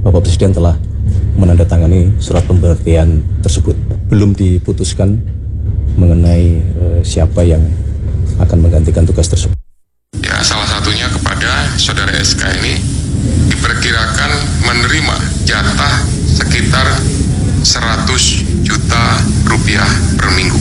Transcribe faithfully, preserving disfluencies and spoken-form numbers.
Bapak Presiden telah menandatangani surat pemberhentian tersebut. Belum diputuskan mengenai uh, siapa yang akan menggantikan tugas tersebut. Ya, salah satunya kepada saudara S K ini diperkirakan menerima jatah sekitar seratus juta rupiah per minggu.